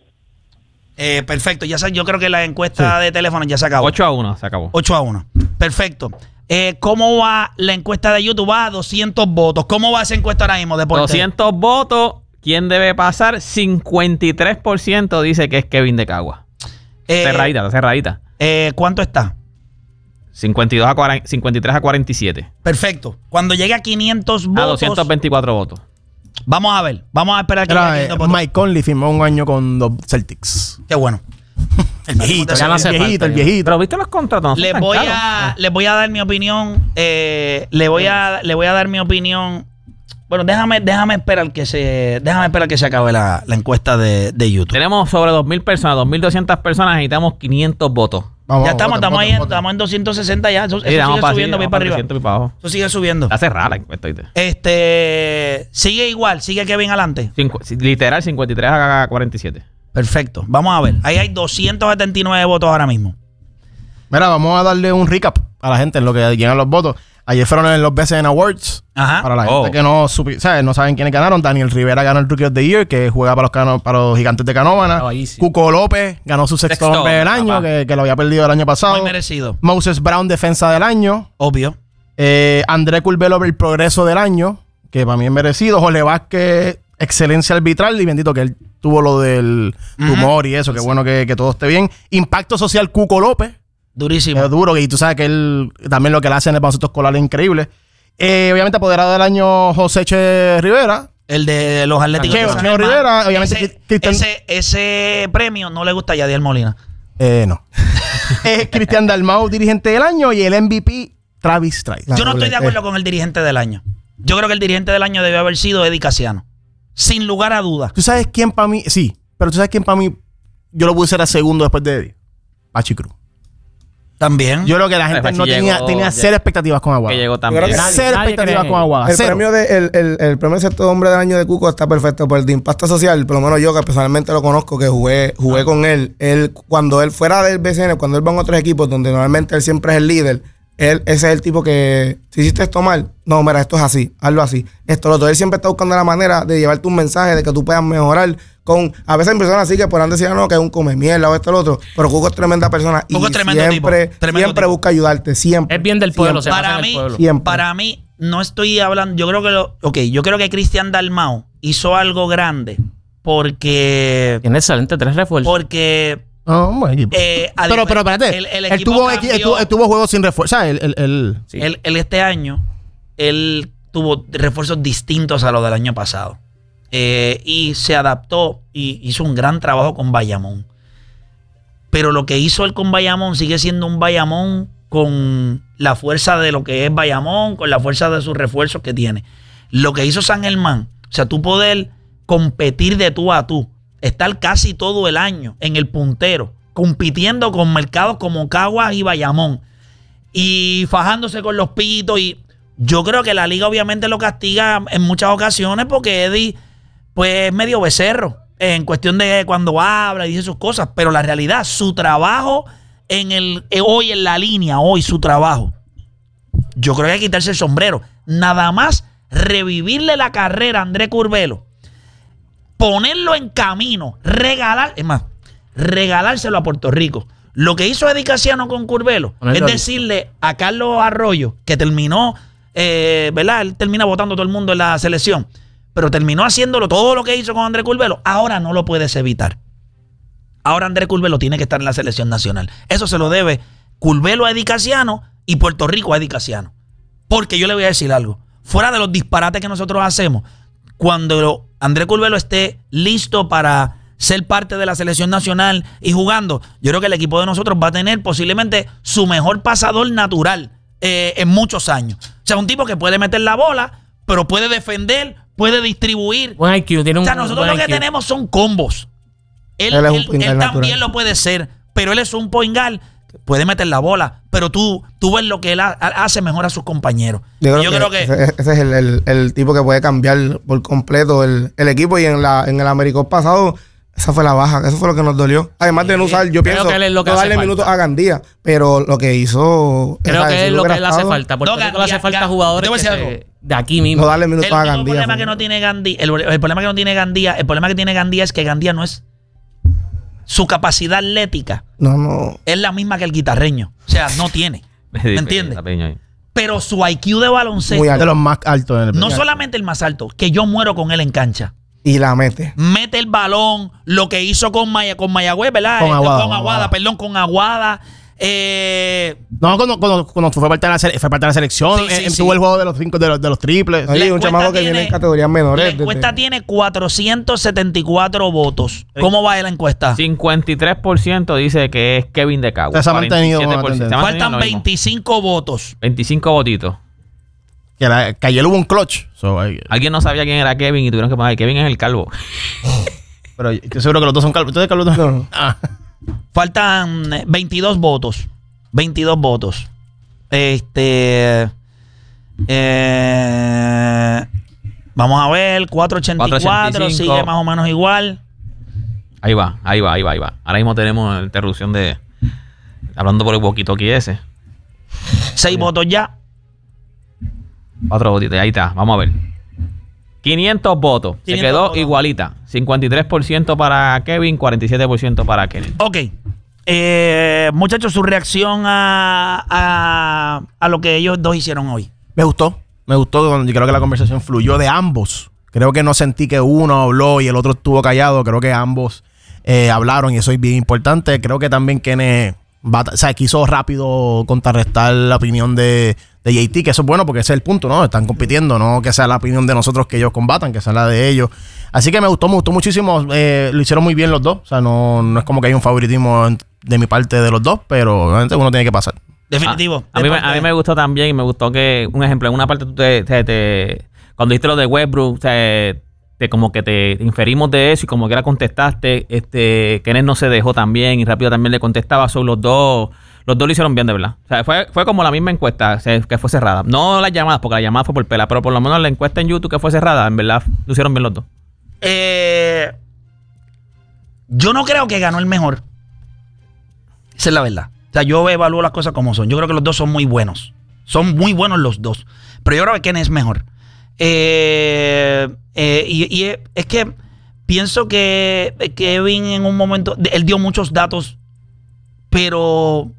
Speaker 4: Eh, perfecto. Ya sé, yo creo que la encuesta de teléfono ya se acabó.
Speaker 5: ocho a uno. Se acabó.
Speaker 4: ocho a uno. Perfecto. Eh, ¿Cómo va la encuesta de YouTube? Va a doscientos votos. ¿Cómo va esa encuesta ahora mismo, Deporte?
Speaker 5: doscientos votos. ¿Quién debe pasar? cincuenta y tres por ciento dice que es Kevin de Cagua.
Speaker 4: Eh,
Speaker 5: Cerradita, está cerradita.
Speaker 4: eh, ¿Cuánto está?
Speaker 5: cincuenta y dos a cuarenta, cincuenta y tres a cuarenta y siete.
Speaker 4: Perfecto. Cuando llegue a quinientos
Speaker 5: A
Speaker 4: votos,
Speaker 5: doscientos veinticuatro votos.
Speaker 4: vamos a ver. Vamos a esperar que llegue a
Speaker 2: Era, eh,
Speaker 4: quinientos votos.
Speaker 2: Mike Conley firmó un año con los Celtics.
Speaker 4: Qué bueno.
Speaker 2: El viejito,
Speaker 4: Ya no hace
Speaker 2: el viejito, el viejito.
Speaker 5: Pero viste los contratos. No son
Speaker 4: Les
Speaker 5: tan
Speaker 4: voy
Speaker 5: caros.
Speaker 4: a, les voy a dar mi opinión. Eh, le voy a, le voy a dar mi opinión. Bueno, déjame, déjame esperar que se, déjame esperar que se acabe la, la encuesta de, de YouTube.
Speaker 5: Tenemos sobre dos mil personas, dos mil doscientas personas, necesitamos quinientos votos.
Speaker 2: Vamos,
Speaker 4: Ya estamos,
Speaker 2: voten,
Speaker 4: estamos
Speaker 2: voten,
Speaker 4: ahí, en-
Speaker 2: voten.
Speaker 4: estamos en doscientos sesenta ya. Eso, eso
Speaker 5: Sí, vamos
Speaker 4: sigue
Speaker 5: para
Speaker 4: subiendo,
Speaker 5: así,
Speaker 4: voy
Speaker 5: vamos
Speaker 4: para arriba.
Speaker 5: trescientos y para abajo.
Speaker 4: Eso sigue subiendo.
Speaker 5: Está cerrada la encuesta, ¿viste?
Speaker 4: Este, sigue igual, sigue Kevin adelante.
Speaker 5: Cincu- literal, cincuenta y tres a cuarenta y siete.
Speaker 4: Perfecto. Vamos a ver. Ahí hay doscientos setenta y nueve votos ahora mismo.
Speaker 2: Mira, vamos a darle un recap a la gente en lo que llegan los votos. Ayer fueron en los B C N Awards.
Speaker 4: Ajá.
Speaker 2: Para la
Speaker 5: Oh.
Speaker 2: gente que no, supi- ¿sabes? No saben quiénes ganaron. Daniel Rivera ganó el Rookie of the Year, que juega para los, cano- para los Gigantes de Canóvana.
Speaker 1: Ah, ahí sí.
Speaker 2: Cuco López ganó su sexto,
Speaker 5: Sexto,
Speaker 2: hombre del año,
Speaker 5: papá.
Speaker 2: que, que lo había perdido el año pasado.
Speaker 4: Muy merecido.
Speaker 2: Moses Brown, defensa del año.
Speaker 4: Obvio.
Speaker 2: Eh, André Curvelo, el progreso del año, que para mí es merecido. Jorge Vázquez, excelencia arbitral. Y bendito que él tuvo lo del tumor y eso. Qué bueno que, que todo esté bien. Impacto social, Cuco López.
Speaker 4: Durísimo.
Speaker 2: Es duro, y tú sabes que él también lo que él hace en el baloncesto escolar es increíble. Eh, obviamente, apoderado del año, José Che Rivera.
Speaker 4: El de los Atléticos.
Speaker 2: Cheo,
Speaker 4: de San
Speaker 2: Cheo
Speaker 4: Germán.
Speaker 2: Rivera, obviamente,
Speaker 4: Ese,
Speaker 2: Cristian-
Speaker 4: ese, ese premio no le gusta a Yadiel Molina.
Speaker 2: Eh, no. Es Cristian Dalmau, dirigente del año, y el M V P, Travis Strice.
Speaker 4: Yo no estoy de acuerdo con el dirigente del año. Yo creo que el dirigente del año debió haber sido Eddie Casiano. Sin lugar a dudas.
Speaker 2: ¿Tú sabes quién para mí? Sí, pero ¿tú sabes quién para mí? Yo lo puse a segundo después de Eddie. Pachi Cruz.
Speaker 4: También.
Speaker 2: Yo creo que la gente
Speaker 5: Pachi
Speaker 2: no tenía,
Speaker 5: llegó-
Speaker 2: tenía cero expectativas con Aguada.
Speaker 5: Que llegó
Speaker 3: Yo
Speaker 5: también.
Speaker 3: creo que
Speaker 1: Nadie-
Speaker 2: Cero
Speaker 1: nadie
Speaker 2: expectativas
Speaker 1: cree.
Speaker 2: con Aguada.
Speaker 3: El
Speaker 2: Cero.
Speaker 3: premio de el, el, el premio de sexto hombre del año de Cuco está perfecto por el impacto social. Por lo menos yo, que personalmente lo conozco, que jugué, jugué con él. Él, cuando él fuera del B C N, cuando él va en otros equipos donde normalmente él siempre es el líder, él, ese es el tipo que, si hiciste esto mal, no, mira, esto es así, hazlo así. Esto, lo otro. Él siempre está buscando la manera de llevarte un mensaje de que tú puedas mejorar. Con, a veces hay personas así que podrán decir, no, que es un come mierda o esto o lo otro. Pero Cuco es tremenda persona.
Speaker 4: Cuco
Speaker 3: y
Speaker 4: es tremendo
Speaker 3: siempre,
Speaker 4: tipo, tremendo
Speaker 3: siempre
Speaker 4: tipo.
Speaker 3: busca ayudarte. Siempre.
Speaker 1: Es bien del pueblo, se
Speaker 3: Siempre.
Speaker 1: basa
Speaker 4: para
Speaker 1: en el
Speaker 4: mí,
Speaker 1: pueblo.
Speaker 3: Siempre.
Speaker 4: para mí, no estoy hablando. Yo creo que lo. Ok, yo creo que Cristian Dalmau hizo algo grande. Porque.
Speaker 1: Tiene excelente tres refuerzos.
Speaker 4: Porque.
Speaker 2: No, un buen equipo.
Speaker 4: eh, a
Speaker 2: pero,
Speaker 4: difer-
Speaker 2: pero espérate.
Speaker 4: el- el
Speaker 2: él,
Speaker 4: equipo
Speaker 2: tuvo,
Speaker 4: cambió.
Speaker 2: él, tuvo, él tuvo juegos sin refuerzo. O sea, él, él, él-
Speaker 1: Sí.
Speaker 4: Él, él este año, él tuvo refuerzos distintos a los del año pasado. Eh, y se adaptó y hizo un gran trabajo con Bayamón. Pero lo que hizo él con Bayamón sigue siendo un Bayamón con la fuerza de lo que es Bayamón, con la fuerza de sus refuerzos que tiene. Lo que hizo San Germán, o sea, tú poder competir de tú a tú, estar casi todo el año en el puntero, compitiendo con mercados como Caguas y Bayamón, y fajándose con los pitos. Y yo creo que la liga obviamente lo castiga en muchas ocasiones porque Eddie pues es medio becerro en cuestión de cuando habla y dice sus cosas, pero la realidad, su trabajo en el, eh, hoy en la línea, hoy su trabajo, yo creo que hay que quitarse el sombrero. Nada más revivirle la carrera a Andrés Curbelo, ponerlo en camino, regalar, es más, regalárselo a Puerto Rico. Lo que hizo Eddie Casiano con Curbelo es decirle a Carlos Arroyo, que terminó, eh, ¿verdad? Él termina votando todo el mundo en la selección, pero terminó haciéndolo todo lo que hizo con Andrés Curbelo. Ahora no lo puedes evitar. Ahora Andrés Curbelo tiene que estar en la selección nacional. Eso se lo debe Curbelo a Eddie Casiano y Puerto Rico a Eddie Casiano. Porque yo le voy a decir algo. Fuera de los disparates que nosotros hacemos, cuando Andrés Curbelo esté listo para ser parte de la selección nacional y jugando, yo creo que el equipo de nosotros va a tener posiblemente su mejor pasador natural eh, en muchos años. O sea, un tipo que puede meter la bola, pero puede defender, puede distribuir.
Speaker 1: Buen I Q, tiene un
Speaker 4: o sea, nosotros lo que
Speaker 1: I Q.
Speaker 4: tenemos son combos. Él,
Speaker 3: Él es un
Speaker 4: él-
Speaker 3: point
Speaker 4: él
Speaker 3: guard
Speaker 4: también
Speaker 3: natural.
Speaker 4: lo puede ser, pero él es un point guard, puede meter la bola, pero tú, tú ves lo que él ha- hace mejor a sus compañeros.
Speaker 3: Yo creo,
Speaker 4: Y yo
Speaker 3: que,
Speaker 4: creo que
Speaker 3: ese, ese es el, el- el tipo que puede cambiar por completo el, el equipo. Y en la en el Americop pasado, esa fue la baja. Eso fue lo que nos dolió. Además de no usar, yo
Speaker 1: Creo
Speaker 3: pienso,
Speaker 1: que él es lo que
Speaker 3: no
Speaker 1: hace
Speaker 3: darle
Speaker 1: falta.
Speaker 3: minutos a Gandía. Pero lo que hizo...
Speaker 1: Creo
Speaker 3: o sea,
Speaker 1: que
Speaker 3: si
Speaker 1: es lo que
Speaker 3: hubiera
Speaker 1: él hace
Speaker 3: estado,
Speaker 1: falta. Puerto
Speaker 4: No,
Speaker 1: Rico le hace
Speaker 4: Gandía-
Speaker 1: falta
Speaker 4: Gandía-
Speaker 1: jugadores
Speaker 4: te voy a
Speaker 1: que
Speaker 4: decir
Speaker 1: se-
Speaker 4: algo.
Speaker 1: de aquí mismo.
Speaker 3: No darle
Speaker 4: el
Speaker 3: minutos a
Speaker 4: único
Speaker 3: Gandía.
Speaker 4: problema
Speaker 3: fue-
Speaker 4: que no tiene Gandía, el, el problema que no tiene Gandía, el problema que tiene Gandía es que Gandía no es su capacidad atlética.
Speaker 3: No, no.
Speaker 4: Es la misma que el guitarreño. O sea, no tiene. ¿Me entiendes?
Speaker 5: La peña ahí.
Speaker 4: Pero su I Q de baloncesto,
Speaker 3: Muy alto.
Speaker 2: De los más altos en el
Speaker 4: no solamente el más alto, que yo muero con él en cancha.
Speaker 3: Y la mete.
Speaker 4: Mete el balón, lo que hizo con, Maya, con Mayagüez, ¿verdad?
Speaker 2: Con
Speaker 4: Este,
Speaker 2: Aguada,
Speaker 4: con
Speaker 2: con
Speaker 4: Aguada,
Speaker 2: Aguada.
Speaker 4: perdón, con Aguada. Eh,
Speaker 2: No, cuando, cuando, cuando fue, parte de la sele- fue parte de la selección,
Speaker 4: Sí, sí,
Speaker 2: eh,
Speaker 4: sí.
Speaker 2: tuvo el juego de los cinco, de los, de los triples.
Speaker 3: Oye,
Speaker 4: La
Speaker 3: un
Speaker 4: encuesta
Speaker 3: chamaco que
Speaker 4: tiene-
Speaker 3: viene en categorías menores.
Speaker 4: la encuesta
Speaker 3: desde-
Speaker 4: tiene cuatrocientos setenta y cuatro votos. ¿Cómo va la encuesta?
Speaker 5: cincuenta y tres por ciento dice que es Kevin de Cagua.
Speaker 2: O sea, se ha mantenido
Speaker 5: cuarenta y siete por ciento.
Speaker 2: una
Speaker 5: Se ha
Speaker 4: Faltan
Speaker 5: mantenido lo mismo.
Speaker 4: veinticinco votos.
Speaker 5: veinticinco votitos.
Speaker 2: Que, era- que ayer hubo un clutch. So, eh,
Speaker 5: Alguien no sabía quién era Kevin y tuvieron que poner Kevin es el calvo.
Speaker 2: pero estoy seguro que los dos son calvos. ¿Ustedes calvos?
Speaker 3: No, no.
Speaker 2: Ah.
Speaker 4: Faltan eh, veintidós votos. veintidós votos. Este. eh, vamos a ver. cuatrocientos ochenta y cuatro.
Speaker 5: cuatrocientos ochenta y cinco.
Speaker 4: Sigue más o menos igual.
Speaker 5: Ahí va, ahí va, ahí va, ahí va. Ahora mismo tenemos la interrupción de... Hablando por el walkie-talkie ese.
Speaker 4: Seis votos ya.
Speaker 5: Otro votito, ahí está, vamos a ver. quinientos votos. Se
Speaker 4: quinientos
Speaker 5: quedó
Speaker 4: votos.
Speaker 5: igualita. cincuenta y tres por ciento para Kevin, cuarenta y siete por ciento para Kenneth.
Speaker 4: Ok. Eh, muchachos, su reacción a, a, a lo que ellos dos hicieron hoy.
Speaker 2: Me gustó. Me gustó. cuando- Yo creo que la conversación fluyó de ambos. Creo que no sentí que uno habló y el otro estuvo callado. Creo que ambos eh, hablaron y eso es bien importante. Creo que también Kenneth bata- o sea, quiso rápido contrarrestar la opinión de, de J T, que eso es bueno porque ese es el punto, ¿no? Están compitiendo, no que sea la opinión de nosotros que ellos combatan, que sea la de ellos. Así que me gustó, me gustó muchísimo. Eh, lo hicieron muy bien los dos. O sea, no, no es como que hay un favoritismo en- de mi parte de los dos, pero obviamente uno tiene que pasar.
Speaker 4: Definitivo.
Speaker 5: A, a mí, me- a mí me gustó también y me gustó que, un ejemplo, en una parte tú te, te- te- cuando dijiste lo de Westbrook, o sea, te, como que te inferimos de eso y como que era contestaste, este, Kenneth no se dejó también y rápido también le contestaba, son los dos, los dos lo hicieron bien de verdad. O sea, fue, fue como la misma encuesta, o sea, que fue cerrada. No las llamadas, porque la llamada fue por pela, pero por lo menos la encuesta en YouTube que fue cerrada, en verdad, lo hicieron bien los dos.
Speaker 4: Eh, yo no creo que ganó el mejor. Esa es la verdad. O sea, yo evalúo las cosas como son. Yo creo que los dos son muy buenos. Son muy buenos los dos. Pero yo creo que Kenneth es mejor. Eh, eh, y, y es que pienso que Kevin en un momento, él dio muchos datos, pero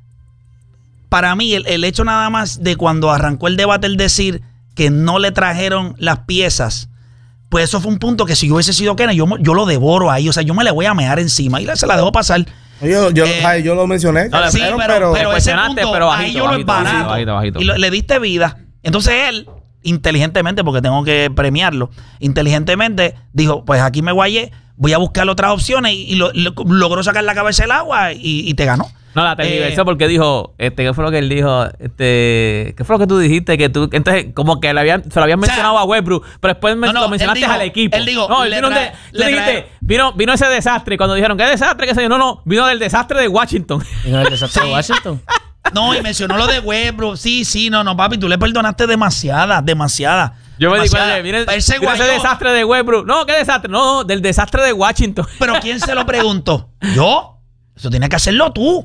Speaker 4: para mí el, el hecho nada más de cuando arrancó el debate, el decir que no le trajeron las piezas, pues eso fue un punto que si yo hubiese sido Kenneth, yo, yo lo devoro ahí. O sea, yo me le voy a mear encima y se la dejo pasar.
Speaker 3: Yo, yo,
Speaker 4: Eh,
Speaker 3: ay, yo lo mencioné.
Speaker 4: No, sí,
Speaker 3: pero,
Speaker 4: pero, pero ese
Speaker 5: cuestionaste,
Speaker 4: punto,
Speaker 5: pero
Speaker 4: ahí
Speaker 5: bajito,
Speaker 4: yo lo
Speaker 5: bajito,
Speaker 4: embarazo.
Speaker 5: bajito, bajito, bajito.
Speaker 4: Y lo- le diste vida. Entonces él, inteligentemente, porque tengo que premiarlo, inteligentemente dijo, pues aquí me guayé, voy a buscar otras opciones y, y lo- lo- logró sacar la cabeza del agua y, y te ganó.
Speaker 5: No, la tergiversó
Speaker 4: Eh,
Speaker 5: porque dijo, este, ¿qué fue lo que él dijo? Este, ¿qué fue lo que tú dijiste? Que tú, entonces, como que le habían, se lo habían
Speaker 4: O sea,
Speaker 5: mencionado a Westbrook, pero después men-
Speaker 4: no, no,
Speaker 5: lo
Speaker 4: él
Speaker 5: mencionaste
Speaker 4: dijo-
Speaker 5: al equipo.
Speaker 4: él dijo,
Speaker 5: no, él
Speaker 4: le
Speaker 5: vino
Speaker 4: trae-
Speaker 5: de- tú
Speaker 4: le
Speaker 5: dijiste,
Speaker 4: trae-
Speaker 5: vino, vino ese desastre. Y cuando dijeron, ¿qué desastre? ¿Qué sé yo? No, no, vino del desastre de Washington.
Speaker 1: Y no el desastre de
Speaker 4: Sí.
Speaker 1: Washington.
Speaker 4: No, y mencionó lo de Westbrook. Sí, sí, no, no, papi, tú le perdonaste demasiada, demasiada.
Speaker 5: Yo me di cuenta,
Speaker 4: demasiada.
Speaker 5: de, mire,
Speaker 4: Él se
Speaker 5: mira ese
Speaker 4: guayó.
Speaker 5: desastre de Westbrook. No, ¿qué desastre? No, del desastre de Washington.
Speaker 4: Pero ¿quién se lo preguntó? ¿Yo? Eso tienes que hacerlo tú.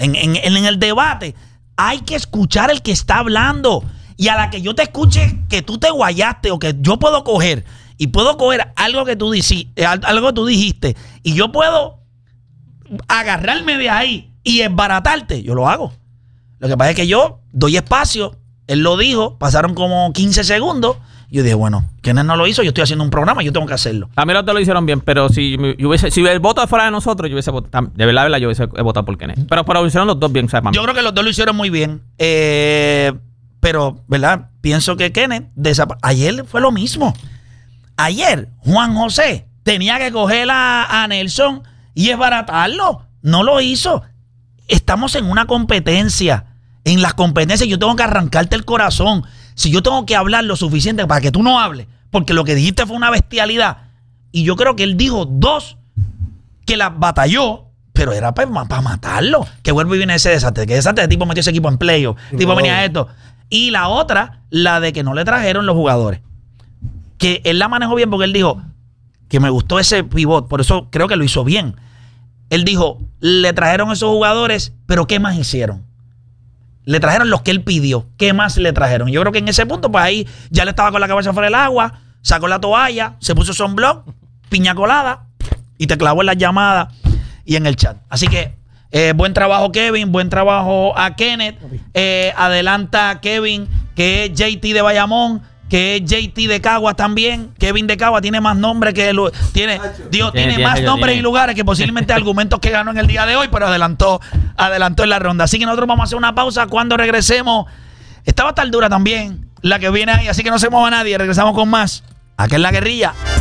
Speaker 4: En, en, en el debate hay que escuchar el que está hablando. Y a la que yo te escuche que tú te guayaste o que yo puedo coger y puedo coger algo que tú, dici, algo que tú dijiste y yo puedo agarrarme de ahí y esbaratarte, yo lo hago. Lo que pasa es que yo doy espacio, él lo dijo, pasaron como quince segundos. Yo dije, bueno, Kenneth no lo hizo, yo estoy haciendo un programa, yo tengo que hacerlo.
Speaker 5: A mí los dos lo hicieron bien, pero si yo hubiese, si el voto fuera de nosotros, yo hubiese votado, de verdad, de verdad, yo hubiese votado por Kenneth. Pero, pero lo hicieron los dos bien, ¿sabes?
Speaker 4: Yo creo que los dos lo hicieron muy bien. Eh, pero, ¿verdad? Pienso que Kenneth desapa- ayer fue lo mismo. Ayer, Juan José tenía que coger a, a Nelson y esbaratarlo. No lo hizo. Estamos en una competencia. En las competencias yo tengo que arrancarte el corazón. Si yo tengo que hablar lo suficiente para que tú no hables, porque lo que dijiste fue una bestialidad. Y yo creo que él dijo dos que las batalló, pero era para pa matarlo. Que vuelve y viene ese desastre. Que desastre, el tipo metió ese equipo en playoff. El tipo venía a esto. Y la otra, la de que no le trajeron los jugadores. Que él la manejó bien porque él dijo que me gustó ese pivot. Por eso creo que lo hizo bien. Él dijo, le trajeron esos jugadores, pero ¿qué más hicieron? Le trajeron los que él pidió. ¿Qué más le trajeron? Yo creo que en ese punto, pues ahí ya le estaba con la cabeza fuera del agua, sacó la toalla, se puso sunblock, piña colada y te clavó en las llamadas y en el chat. Así que eh, buen trabajo, Kevin. Buen trabajo a Kenneth. Eh, adelanta Kevin, que es J T de Bayamón, que es J T de Caguas también. Kevin de Caguas tiene más nombres que lo, tiene, Dios, tiene, tiene más tiene, nombres tiene. y lugares que posiblemente argumentos que ganó en el día de hoy, pero adelantó, adelantó en la ronda. Así que nosotros vamos a hacer una pausa. Cuando regresemos, esta va a estar dura también la que viene ahí, así que no se mueva nadie. Regresamos con más. Aquí en La Guerrilla.